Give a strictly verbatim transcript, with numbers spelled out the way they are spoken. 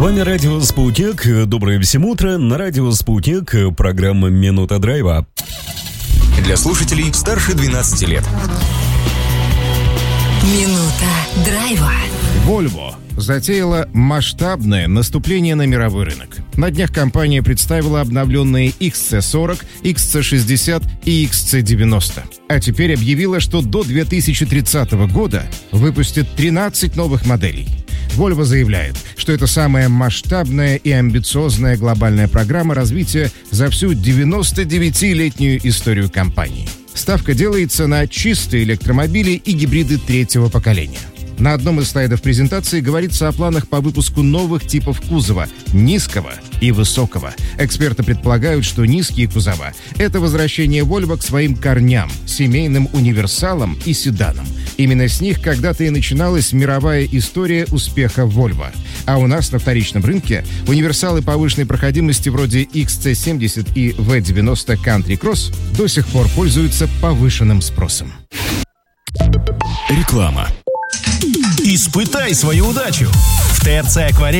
вами Радио Спутник. Доброе всем утро. На Радио Спутник программа «Минута драйва». Для слушателей старше двенадцати лет. Минута драйва. Volvo затеяла масштабное наступление на мировой рынок. На днях компания представила обновленные икс си сорок, икс си шестьдесят и икс си девяносто. А теперь объявила, что до две тысячи тридцатого года выпустит тринадцать новых моделей. Volvo заявляет, что это самая масштабная и амбициозная глобальная программа развития за всю девяностодевятилетнюю историю компании. Ставка делается на чистые электромобили и гибриды третьего поколения. На одном из слайдов презентации говорится о планах по выпуску новых типов кузова – низкого и высокого. Эксперты предполагают, что низкие кузова – это возвращение Volvo к своим корням, семейным универсалам и седанам. Именно с них когда-то и начиналась мировая история успеха Volvo. А у нас на вторичном рынке универсалы повышенной проходимости вроде икс си семьдесят и ви девяносто Country Cross до сих пор пользуются повышенным спросом. Реклама. Испытай свою удачу. В ТРЦ «Акварель»